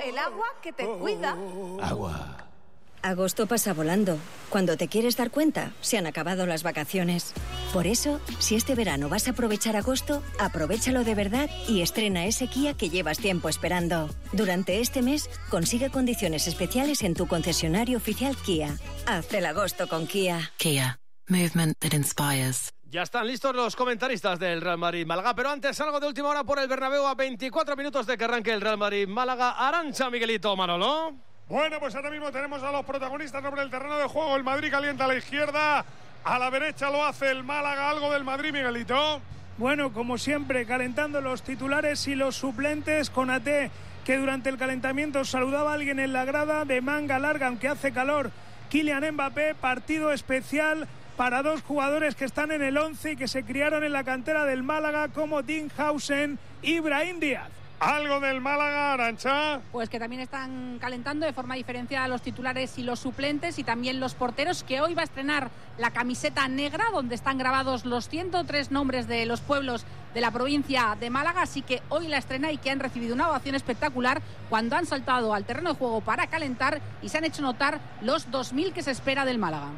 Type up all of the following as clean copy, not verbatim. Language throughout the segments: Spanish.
el agua que te cuida. Agua. Agosto pasa volando. Cuando te quieres dar cuenta, se han acabado las vacaciones. Por eso, si este verano vas a aprovechar agosto, aprovéchalo de verdad y estrena ese Kia que llevas tiempo esperando. Durante este mes, consigue condiciones especiales en tu concesionario oficial Kia. Haz el agosto con Kia. Kia. Movement that inspires. Ya están listos los comentaristas del Real Madrid-Málaga, pero antes algo de última hora por el Bernabéu a 24 minutos de que arranque el Real Madrid-Málaga. Arantxa, Miguelito, Manolo. Bueno, pues ahora mismo tenemos a los protagonistas sobre el terreno de juego. El Madrid calienta a la izquierda, a la derecha lo hace el Málaga. Algo del Madrid, Miguelito. Bueno, como siempre, calentando los titulares y los suplentes. Konaté, que durante el calentamiento saludaba a alguien en la grada, de manga larga, aunque hace calor. Kylian Mbappé, partido especial para dos jugadores que están en el 11 y que se criaron en la cantera del Málaga, como Dinghausen y Brahim Díaz. Algo del Málaga, Arantxa. Pues que también están calentando de forma diferenciada los titulares y los suplentes, y también los porteros, que hoy va a estrenar la camiseta negra donde están grabados los 103 nombres de los pueblos de la provincia de Málaga, así que hoy la estrena, y que han recibido una ovación espectacular cuando han saltado al terreno de juego para calentar y se han hecho notar los 2000 que se espera del Málaga.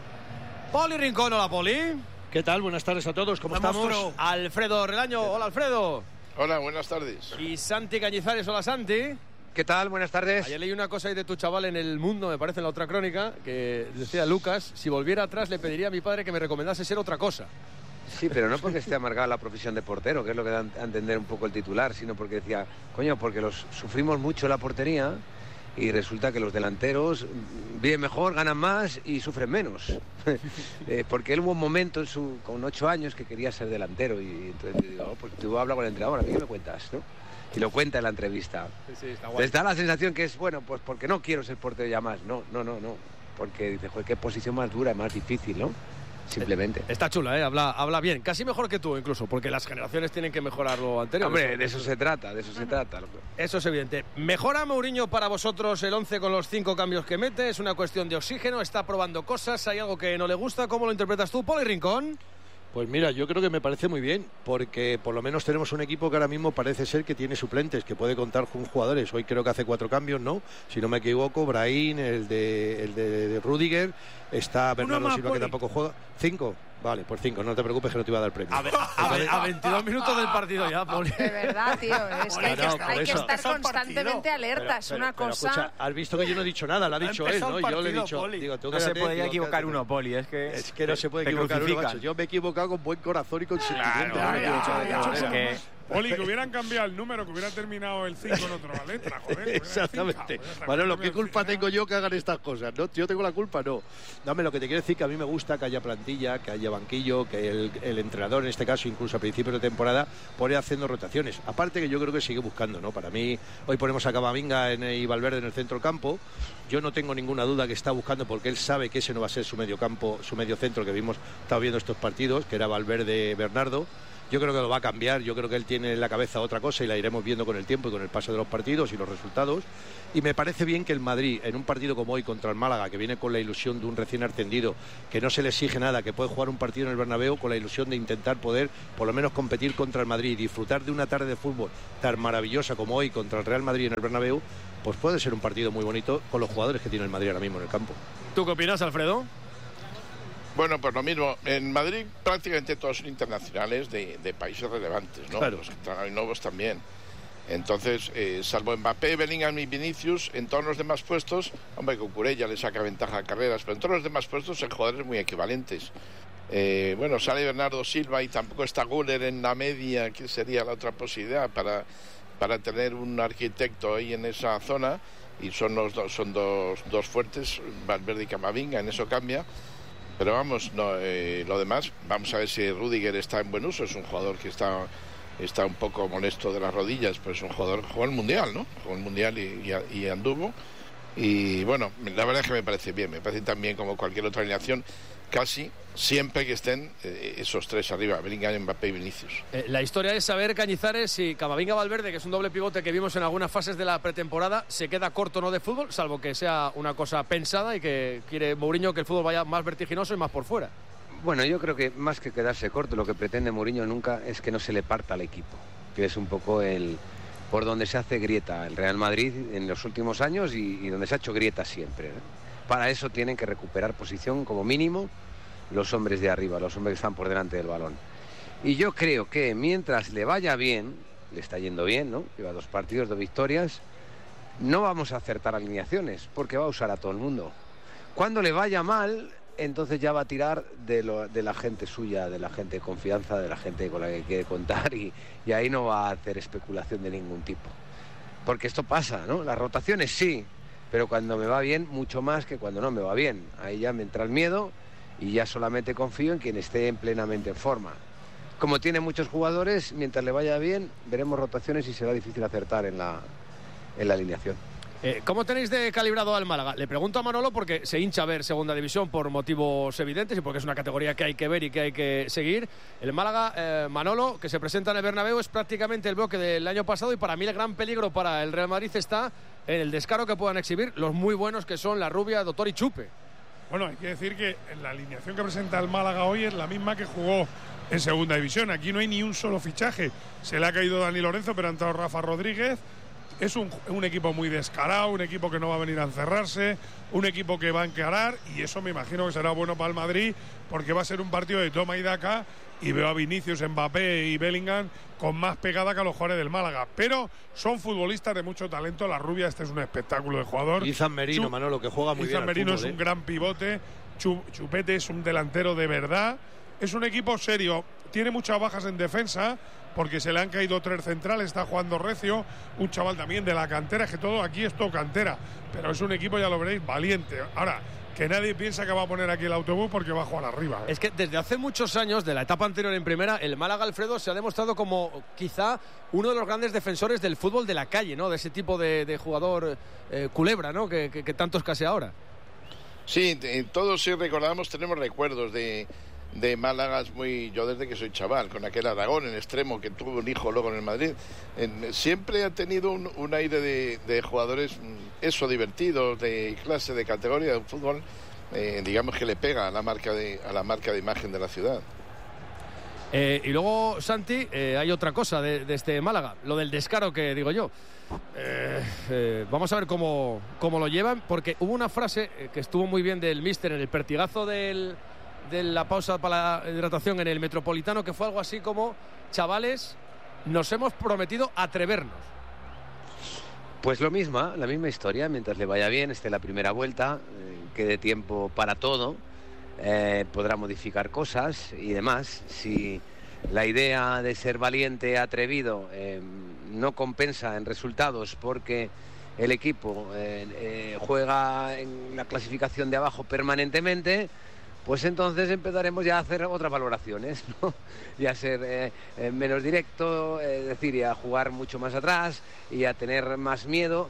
Poli Rincón, hola Poli. ¿Qué tal? Buenas tardes a todos, ¿cómo estamos? Alfredo Relaño, hola Alfredo. Hola, buenas tardes. Y Santi Cañizares, hola Santi. ¿Qué tal? Buenas tardes. Ayer leí una cosa ahí de tu chaval en El Mundo, me parece, en la otra crónica, que decía Lucas: si volviera atrás le pediría a mi padre que me recomendase ser otra cosa. Sí, pero no porque esté amargada la profesión de portero, que es lo que da a entender un poco el titular, sino porque decía, coño, porque sufrimos mucho la portería y resulta que los delanteros viven mejor, ganan más y sufren menos. Porque él hubo un momento con 8 años que quería ser delantero, y entonces yo digo, pues tú hablas con el entrenador, ¿a mí qué me cuentas, no? Y lo cuenta en la entrevista. Sí, está guay. Les da la sensación que es, bueno, pues porque no quiero ser portero ya más. No. Porque dice, joder, qué posición más dura y más difícil, ¿no? Simplemente. Está chula, habla bien, casi mejor que tú incluso, porque las generaciones tienen que mejorar lo anterior. Hombre, de eso se trata. Eso es evidente. ¿Mejora Mourinho para vosotros el 11 con los 5 cambios que mete? ¿Es una cuestión de oxígeno? ¿Está probando cosas? ¿Hay algo que no le gusta? ¿Cómo lo interpretas tú, Poli Rincón? Pues mira, yo creo que me parece muy bien, porque por lo menos tenemos un equipo que ahora mismo parece ser que tiene suplentes, que puede contar con jugadores. Hoy creo que hace 4 cambios, ¿no? Si no me equivoco, Brahim, el de Rüdiger, está Bernardo Silva, que tampoco juega. 5. Vale, pues 5, no te preocupes que no te iba a dar premio. A 22 minutos del partido ya, Poli. De verdad, tío, es que hay que estar constantemente alerta, es una cosa... Escucha, has visto que yo no he dicho nada, lo ha dicho él, ¿no? Yo le he dicho, digo, no se podía equivocar uno, Poli, es que no se puede equivocar uno, macho. Yo me he equivocado con buen corazón y con sentimiento. Poli, que hubieran cambiado el número, que hubiera terminado el 5 en otra letra, joder. Exactamente. Manolo, ¿qué culpa tengo yo que hagan estas cosas? ¿No? ¿Yo tengo la culpa? No. Dame, lo que te quiero decir, que a mí me gusta que haya plantilla, que haya banquillo, que el entrenador, en este caso, incluso a principios de temporada, pone haciendo rotaciones. Aparte que yo creo que sigue buscando, ¿no? Para mí, hoy ponemos a Camavinga y Valverde en el centro del campo. Yo no tengo ninguna duda que está buscando, porque él sabe que ese no va a ser su medio campo, su medio centro que estado viendo estos partidos, que era Valverde-Bernardo. Yo creo que lo va a cambiar, yo creo que él tiene en la cabeza otra cosa y la iremos viendo con el tiempo y con el paso de los partidos y los resultados. Y me parece bien que el Madrid, en un partido como hoy contra el Málaga, que viene con la ilusión de un recién ascendido, que no se le exige nada, que puede jugar un partido en el Bernabéu con la ilusión de intentar poder por lo menos competir contra el Madrid y disfrutar de una tarde de fútbol tan maravillosa como hoy contra el Real Madrid en el Bernabéu, pues puede ser un partido muy bonito con los jugadores que tiene el Madrid ahora mismo en el campo. ¿Tú qué opinas, Alfredo? Bueno, pues lo mismo. En Madrid prácticamente todos son internacionales de países relevantes, ¿no? Claro. Los que están ahí nuevos también. Entonces, salvo Mbappé, Bellingham y Vinicius, en todos los demás puestos, hombre, Cucurella le saca ventaja a carreras, pero en todos los demás puestos son jugadores muy equivalentes. Bueno, sale Bernardo Silva y tampoco está Güler en la media, que sería la otra posibilidad para tener un arquitecto ahí en esa zona, y son dos fuertes, Valverde y Camavinga, en eso cambia. Pero vamos, lo demás, vamos a ver si Rüdiger está en buen uso. Es un jugador que está un poco molesto de las rodillas, pero es un jugador que jugó el Mundial, ¿no? Jugó el Mundial y anduvo. Y bueno, la verdad es que me parece bien. Me parece también, como cualquier otra alineación, casi siempre que estén esos tres arriba, Bellingham, Mbappé y Vinicius. La historia es saber, Cañizares, si Camavinga Valverde, que es un doble pivote que vimos en algunas fases de la pretemporada, se queda corto o no de fútbol, salvo que sea una cosa pensada y que quiere Mourinho que el fútbol vaya más vertiginoso y más por fuera. Bueno, yo creo que más que quedarse corto, lo que pretende Mourinho nunca es que no se le parta al equipo, que es un poco el por donde se hace grieta el Real Madrid en los últimos años y donde se ha hecho grieta siempre, ¿eh? Para eso tienen que recuperar posición como mínimo los hombres de arriba, los hombres que están por delante del balón. Y yo creo que mientras le vaya bien, le está yendo bien, ¿no? Lleva 2 partidos, 2 victorias, no vamos a acertar alineaciones porque va a usar a todo el mundo. Cuando le vaya mal, entonces ya va a tirar de la gente suya, de la gente de confianza, de la gente con la que quiere contar y ahí no va a hacer especulación de ningún tipo. Porque esto pasa, ¿no? Las rotaciones sí, pero cuando me va bien, mucho más que cuando no me va bien. Ahí ya me entra el miedo y ya solamente confío en quien esté plenamente en forma. Como tiene muchos jugadores, mientras le vaya bien, veremos rotaciones y será difícil acertar en la alineación. ¿Cómo tenéis de calibrado al Málaga? Le pregunto a Manolo porque se hincha a ver segunda división por motivos evidentes y porque es una categoría que hay que ver y que hay que seguir. El Málaga, Manolo, que se presenta en el Bernabéu, es prácticamente el bloque del año pasado y para mí el gran peligro para el Real Madrid está en el descaro que puedan exhibir los muy buenos que son La Rubia, Doctor y Chupe. Bueno, hay que decir que la alineación que presenta el Málaga hoy es la misma que jugó en segunda división. Aquí no hay ni un solo fichaje. Se le ha caído Dani Lorenzo, pero ha entrado Rafa Rodríguez. Es un equipo muy descarado, un equipo que no va a venir a encerrarse, un equipo que va a encarar, y eso me imagino que será bueno para el Madrid, porque va a ser un partido de toma y daca, y veo a Vinicius, Mbappé y Bellingham con más pegada que a los jugadores del Málaga. Pero son futbolistas de mucho talento. La Rubia, este es un espectáculo de jugador. Y San Merino, Manolo, que juega muy bien. San Merino es un gran pivote. Chupete es un delantero de verdad. Es un equipo serio. Tiene muchas bajas en defensa, porque se le han caído 3 centrales, está jugando Recio, un chaval también de la cantera, es que todo aquí es todo cantera, pero es un equipo, ya lo veréis, valiente. Ahora, que nadie piensa que va a poner aquí el autobús porque va a jugar arriba. Es que desde hace muchos años, de la etapa anterior en primera, el Málaga, Alfredo, se ha demostrado como quizá uno de los grandes defensores del fútbol de la calle, ¿no? De ese tipo de jugador culebra, ¿no? Que tanto escasea ahora. Sí, todos sí recordamos, tenemos recuerdos de Málaga, yo desde que soy chaval, con aquel Aragón en extremo que tuvo un hijo luego en el Madrid, siempre ha tenido un aire de jugadores, eso, divertidos, de clase, de categoría de fútbol, digamos que le pega a la marca de imagen de la ciudad. Y luego, Santi, hay otra cosa de este Málaga, lo del descaro que digo yo. Vamos a ver cómo lo llevan, porque hubo una frase que estuvo muy bien del míster en el pertigazo de la pausa para la hidratación en el Metropolitano, que fue algo así como: chavales, nos hemos prometido atrevernos. Pues la misma historia, mientras le vaya bien, esté la primera vuelta, quede tiempo para todo, podrá modificar cosas y demás. Si la idea de ser valiente, atrevido, no compensa en resultados porque el equipo juega en la clasificación de abajo permanentemente, pues entonces empezaremos ya a hacer otras valoraciones, ¿no? Y a ser menos directo, y a jugar mucho más atrás y a tener más miedo.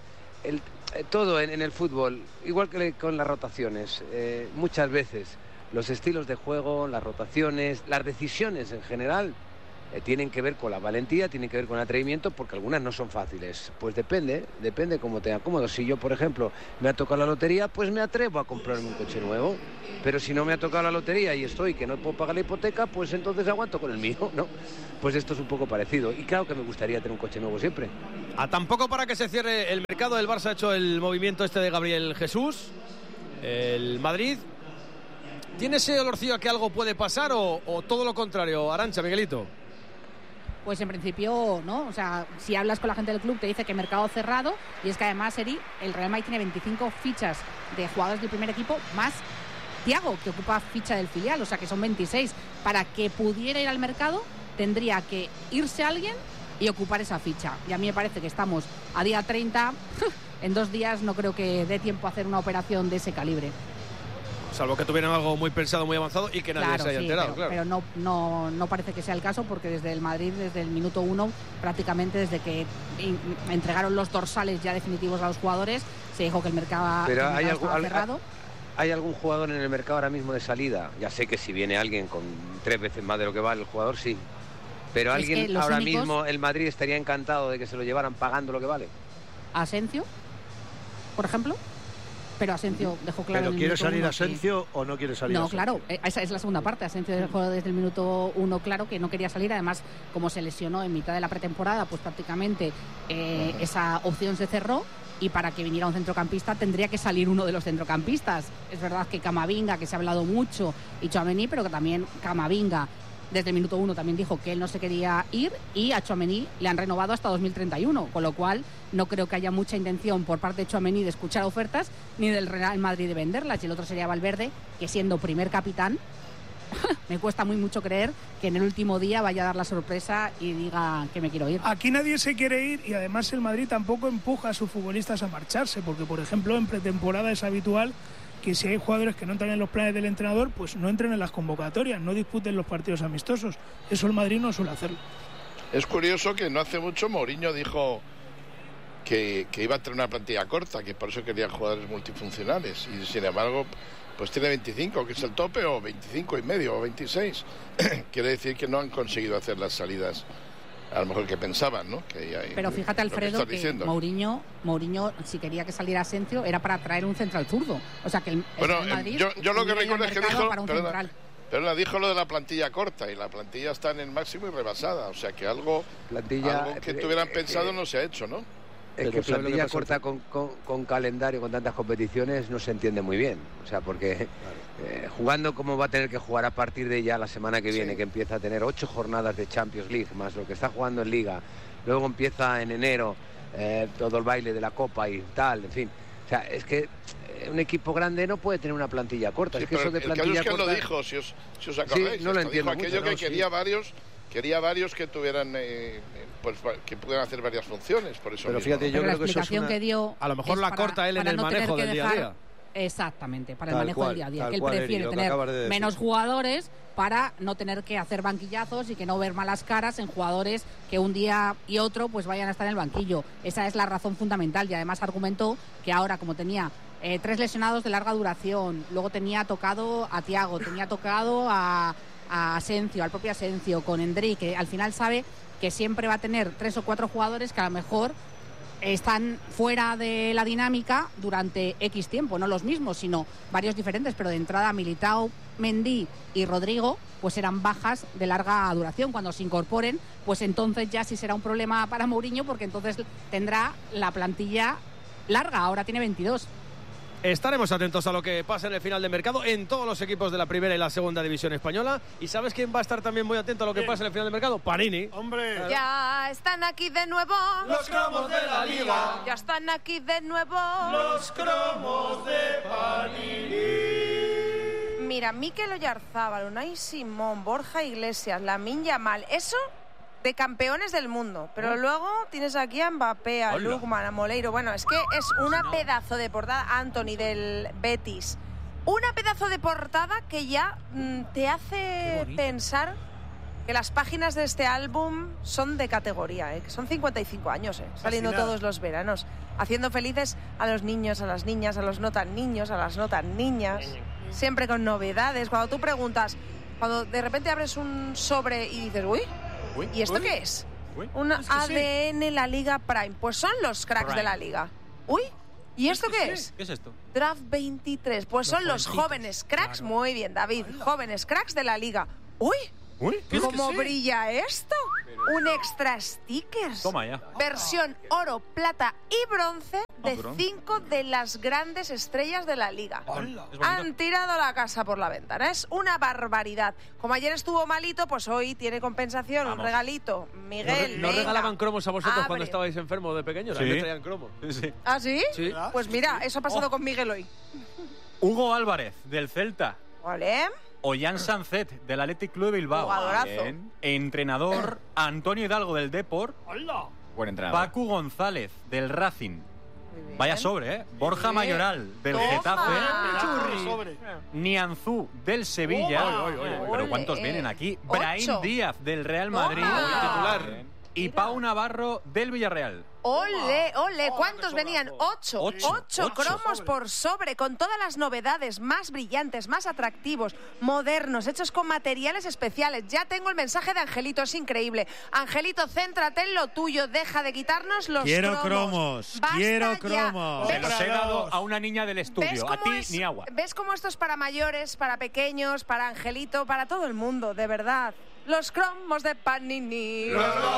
Todo en el fútbol, igual que con las rotaciones, muchas veces los estilos de juego, las rotaciones, las decisiones en general, tienen que ver con la valentía, tienen que ver con el atrevimiento, porque algunas no son fáciles. Pues depende cómo te acomodo. Si yo, por ejemplo, me ha tocado la lotería, pues me atrevo a comprarme un coche nuevo. Pero si no me ha tocado la lotería y estoy que no puedo pagar la hipoteca, pues entonces aguanto con el mío, ¿no? Pues esto es un poco parecido. Y claro que me gustaría tener un coche nuevo siempre. Tampoco para que se cierre el mercado, el Barça ha hecho el movimiento este de Gabriel Jesús. El Madrid, ¿tiene ese olorcillo a que algo puede pasar o todo lo contrario? Arantxa, Miguelito. Pues en principio, ¿no? O sea, si hablas con la gente del club te dice que mercado cerrado, y es que además, Eri, el Real Madrid tiene 25 fichas de jugadores del primer equipo, más Thiago, que ocupa ficha del filial, o sea que son 26. Para que pudiera ir al mercado tendría que irse alguien y ocupar esa ficha. Y a mí me parece que estamos a día 30, en 2 días no creo que dé tiempo a hacer una operación de ese calibre. Salvo que tuvieran algo muy pensado, muy avanzado y que nadie se haya enterado. Pero no parece que sea el caso, porque desde el Madrid, desde el minuto 1, prácticamente desde que entregaron los dorsales ya definitivos a los jugadores, se dijo que el mercado estaba cerrado. ¿Hay algún jugador en el mercado ahora mismo de salida? Ya sé que si viene alguien con 3 veces más de lo que vale el jugador, sí. Pero alguien ahora mismo, el Madrid estaría encantado de que se lo llevaran pagando lo que vale. ¿Asensio, por ejemplo? pero Asensio dejó claro. ¿Pero quiere salir Asensio o no quiere salir No, Asensio? claro, esa es la segunda parte. Asensio dejó desde el minuto 1 claro que no quería salir. Además, como se lesionó en mitad de la pretemporada, pues prácticamente esa opción se cerró. Y para que viniera un centrocampista tendría que salir uno de los centrocampistas. Es verdad que Camavinga, que se ha hablado mucho, y Tchouaméni, pero que también Camavinga desde el minuto 1 también dijo que él no se quería ir, y a Tchouaméni le han renovado hasta 2031, con lo cual no creo que haya mucha intención por parte de Tchouaméni de escuchar ofertas, ni del Real Madrid de venderlas. Y el otro sería Valverde, que siendo primer capitán, me cuesta muy mucho creer que en el último día vaya a dar la sorpresa y diga que me quiero ir. Aquí nadie se quiere ir, y además el Madrid tampoco empuja a sus futbolistas a marcharse, porque por ejemplo en pretemporada es habitual que si hay jugadores que no entran en los planes del entrenador, pues no entren en las convocatorias, no disputen los partidos amistosos. Eso el Madrid no suele hacerlo. Es curioso que no hace mucho Mourinho dijo que iba a tener una plantilla corta, que por eso quería jugadores multifuncionales, y sin embargo pues tiene 25, que es el tope, o 25 y medio, o 26. Quiere decir que no han conseguido hacer las salidas a lo mejor que pensaban, ¿no? Pero fíjate, Alfredo, que Mourinho, si quería que saliera Asensio, era para traer un central zurdo. O sea que el Madrid, yo lo que recuerdo es que dijo lo de la plantilla corta, y la plantilla está en el máximo y rebasada. O sea que algo que tuvieran pensado no se ha hecho, ¿no? Es que plantilla corta con calendario, con tantas competiciones, no se entiende muy bien. O sea, porque jugando como va a tener que jugar a partir de ya la semana que viene, que empieza a tener 8 jornadas de Champions League, más lo que está jugando en Liga, luego empieza en enero todo el baile de la Copa y tal, en fin. O sea, es que un equipo grande no puede tener una plantilla corta. Sí, es que eso de plantilla corta... lo dijo, si os acordáis. Sí, no lo entiendo dijo aquello que quería varios que tuvieran... pues que puedan hacer varias funciones, por eso. Pero fíjate, yo creo que eso es una... que dio, a lo mejor la corta él en el manejo del día a día. Exactamente, para el manejo del día a día, que él prefiere tener menos jugadores para no tener que hacer banquillazos y que no ver malas caras en jugadores que un día y otro pues vayan a estar en el banquillo. Esa es la razón fundamental, y además argumentó que ahora, como tenía 3 lesionados de larga duración, luego tenía tocado a Thiago, tenía tocado a Asensio, al propio Asensio, con Endrick, que al final sabe que siempre va a tener 3 o 4 jugadores que a lo mejor están fuera de la dinámica durante X tiempo, no los mismos, sino varios diferentes, pero de entrada Militao, Mendy y Rodrigo pues eran bajas de larga duración. Cuando se incorporen, pues entonces ya sí será un problema para Mourinho, porque entonces tendrá la plantilla larga, ahora tiene 22. Estaremos atentos a lo que pasa en el final de mercado en todos los equipos de la primera y la segunda división española. ¿Y sabes quién va a estar también muy atento a lo que pasa en el final de mercado? Panini. ¡Hombre! Ya están aquí de nuevo los cromos de la Liga. Ya están aquí de nuevo los cromos de Panini. Mira, Mikel Oyarzabal, Unai Simón, Borja Iglesias, Lamine Yamal, eso de campeones del mundo. Pero luego tienes aquí a Mbappé, a Lukman, a Moleiro. Bueno, es que es una pedazo de portada. Anthony del Betis. Una pedazo de portada que ya te hace pensar que las páginas de este álbum son de categoría, que son 55 años, saliendo todos los veranos, haciendo felices a los niños, a las niñas, a los no tan niños, a las no tan niñas, siempre con novedades. Cuando tú preguntas, cuando de repente abres un sobre y dices, uy, ¿y esto qué es? Un ADN La Liga Prime. Pues son los cracks de la Liga. Uy, ¿y esto qué es? ¿Qué es esto? Draft 23. Pues son los jóvenes cracks. Claro. Muy bien, David. Jóvenes cracks de la Liga. Uy, ¿cómo brilla esto? Un extra stickers. Toma ya. Versión oro, plata y bronce de 5 de las grandes estrellas de la Liga. Han tirado la casa por la ventana. Es una barbaridad. Como ayer estuvo malito, pues hoy tiene compensación. Vamos. Un regalito. Miguel, ¿No regalaban cromos a vosotros cuando estabais enfermos de pequeños? Sí. A mí me traían cromos. Sí. ¿Ah, sí? Sí. Pues mira, eso ha pasado con Miguel hoy. Hugo Álvarez, del Celta. Vale. Ollán Sancet, del Athletic Club de Bilbao. Jugadorazo. Entrenador, Antonio Hidalgo, del Depor. ¡Hola! Buen entrenador. Pacu González, del Racing. Vaya sobre, Borja Mayoral, del Getafe. Nianzú, del Sevilla. Pero ¿cuántos vienen aquí? 8. Brahim Díaz, del Real Madrid. Titular. y Pau Navarro del Villarreal. ¡Ole, ole! ¿Cuántos venían? 8. 8 cromos por sobre, con todas las novedades, más brillantes, más atractivos, modernos, hechos con materiales especiales. Ya tengo el mensaje de Angelito, es increíble. Angelito, céntrate en lo tuyo, deja de quitarnos los cromos. Quiero cromos. Se los he dado a una niña del estudio, a ti ni agua. ¿Ves cómo esto es para mayores, para pequeños, para Angelito, para todo el mundo, de verdad? Los cromos de Panini.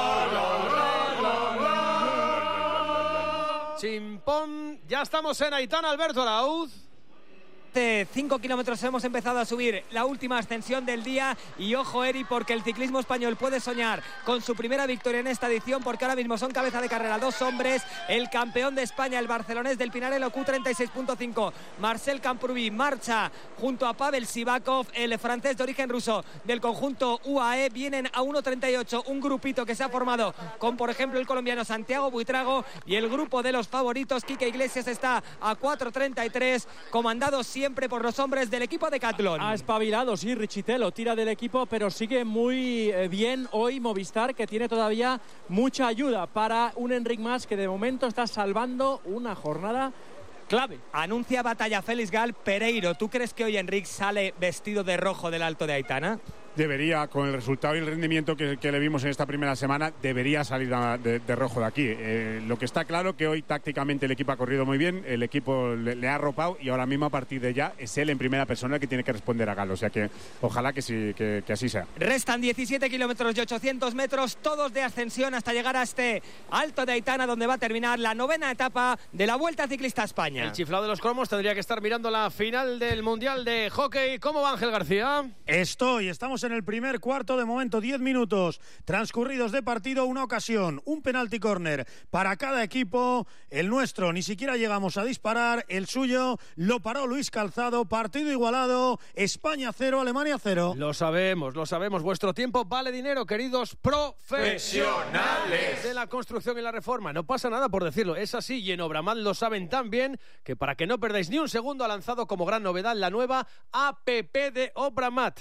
Chimpón, ya estamos en Aitana, Alberto Arauz. 5 kilómetros hemos empezado a subir la última ascensión del día y ojo, Eri, porque el ciclismo español puede soñar con su primera victoria en esta edición, porque ahora mismo son cabeza de carrera 2 hombres, el campeón de España, el barcelonés del Pinar, el Q36.5, Marcel Camprubí, marcha junto a Pavel Sivakov, el francés de origen ruso del conjunto UAE, vienen a 1.38, un grupito que se ha formado con, por ejemplo, el colombiano Santiago Buitrago, y el grupo de los favoritos, Quique Iglesias, está a 4.33, comandado siempre por los hombres del equipo Decathlon. Ha espabilado, sí, Richitelo tira del equipo, pero sigue muy bien hoy Movistar, que tiene todavía mucha ayuda para un Enric Mas que de momento está salvando una jornada clave. Anuncia batalla Félix Gal Pereiro. ¿Tú crees que hoy Enric sale vestido de rojo del Alto de Aitana? Debería, con el resultado y el rendimiento que le vimos en esta primera semana, debería salir de rojo de aquí. Lo que está claro que hoy tácticamente el equipo ha corrido muy bien, el equipo le ha arropado y ahora mismo a partir de ya es él en primera persona el que tiene que responder a Gal. O sea que ojalá que sí, que así sea. Restan 17 kilómetros y 800 metros, todos de ascensión hasta llegar a este Alto de Aitana, donde va a terminar la 9ª etapa de la Vuelta Ciclista a España. El chiflado de los cromos tendría que estar mirando la final del Mundial de Hockey. ¿Cómo va, Ángel García? Estamos en el primer cuarto, de momento 10 minutos transcurridos de partido, una ocasión, un penalti córner para cada equipo. El nuestro ni siquiera llegamos a disparar, el suyo lo paró Luis Calzado. Partido igualado, España 0, Alemania 0. Lo sabemos, vuestro tiempo vale dinero, queridos profesionales de la construcción y la reforma. No pasa nada por decirlo, es así, y en Obramat lo saben tan bien que, para que no perdáis ni un segundo, ha lanzado como gran novedad la nueva APP de Obramat.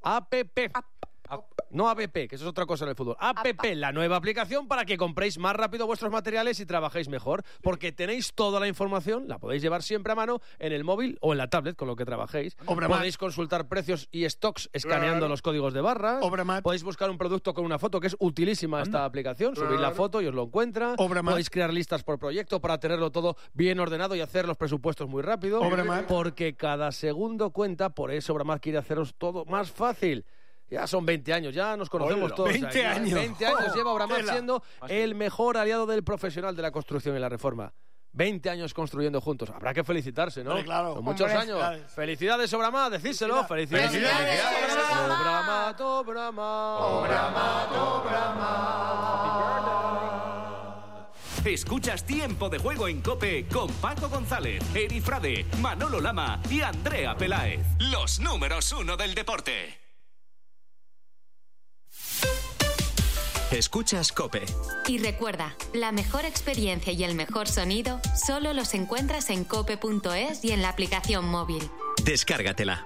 No APP, que eso es otra cosa en el fútbol. APP, la nueva aplicación para que compréis más rápido vuestros materiales y trabajéis mejor, porque tenéis toda la información, la podéis llevar siempre a mano en el móvil o en la tablet con lo que trabajéis. Podéis consultar precios y stocks escaneando los códigos de barras. Podéis buscar un producto con una foto, que es utilísima esta aplicación. Subís la foto y os lo encuentra. Podéis crear listas por proyecto para tenerlo todo bien ordenado y hacer los presupuestos muy rápido. Porque cada segundo cuenta, por eso Obramat quiere haceros todo más fácil. Ya son 20 años, ya nos conocemos todos. 20 años. 20 años lleva Obramat siendo el mejor aliado del profesional de la construcción y la reforma. 20 años construyendo juntos. Habrá que felicitarse, ¿no? Claro. Son muchos años. Felicidades, Obramat, decídselo. Felicidades. Obramat, Obramat. Obramat, Obramat. Escuchas Tiempo de Juego en COPE con Paco González, Eri Frade, Manolo Lama y Andrea Peláez. Los números 1 del deporte. Escuchas COPE. Y recuerda, la mejor experiencia y el mejor sonido solo los encuentras en cope.es y en la aplicación móvil. Descárgatela.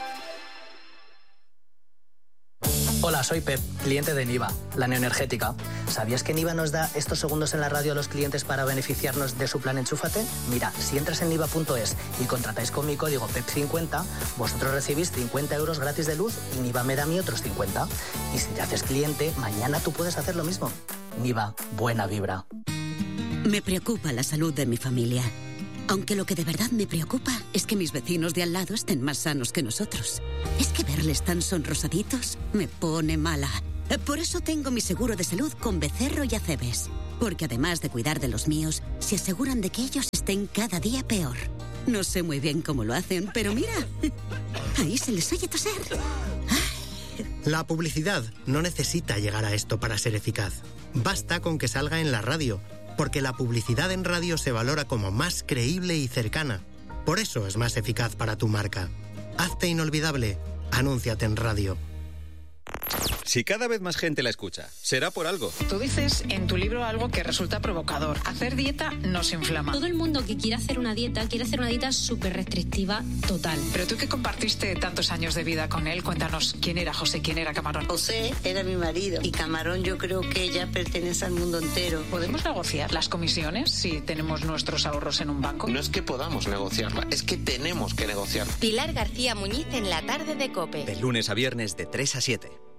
Hola, soy Pep, cliente de Niva, la neoenergética. ¿Sabías que Niva nos da estos segundos en la radio a los clientes para beneficiarnos de su plan Enchúfate? Mira, si entras en niva.es y contratáis con mi código PEP50, vosotros recibís 50 euros gratis de luz y Niva me da a mí otros 50. Y si te haces cliente, mañana tú puedes hacer lo mismo. Niva, buena vibra. Me preocupa la salud de mi familia. Aunque lo que de verdad me preocupa es que mis vecinos de al lado estén más sanos que nosotros. Es que verles tan sonrosaditos me pone mala. Por eso tengo mi seguro de salud con Becerro y Acebes. Porque además de cuidar de los míos, se aseguran de que ellos estén cada día peor. No sé muy bien cómo lo hacen, pero mira, ahí se les oye toser. La publicidad no necesita llegar a esto para ser eficaz. Basta con que salga en la radio, porque la publicidad en radio se valora como más creíble y cercana. Por eso es más eficaz para tu marca. Hazte inolvidable. Anúnciate en radio. Si cada vez más gente la escucha, será por algo. Tú dices en tu libro algo que resulta provocador. Hacer dieta nos inflama. Todo el mundo que quiere hacer una dieta súper restrictiva total. Pero tú que compartiste tantos años de vida con él, cuéntanos quién era José, quién era Camarón. José era mi marido y Camarón yo creo que ya pertenece al mundo entero. ¿Podemos negociar las comisiones si tenemos nuestros ahorros en un banco? No es que podamos negociarla, es que tenemos que negociar. Pilar García Muñiz en la tarde de COPE. De lunes a viernes de 3 a 7.